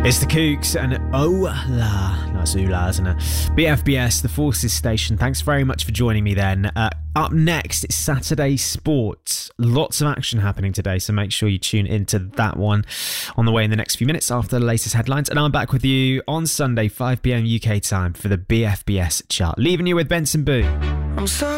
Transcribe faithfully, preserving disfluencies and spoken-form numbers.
It's the Kooks and oh la, nice ooh la, isn't it? B F B S, the Forces Station. Thanks very much for joining me then. Uh, up next, it's Saturday Sports. Lots of action happening today, so make sure you tune into that one on the way in the next few minutes after the latest headlines. And I'm back with you on Sunday, five p.m. U K time for the B F B S chart. Leaving you with Benson Boone. I'm sorry.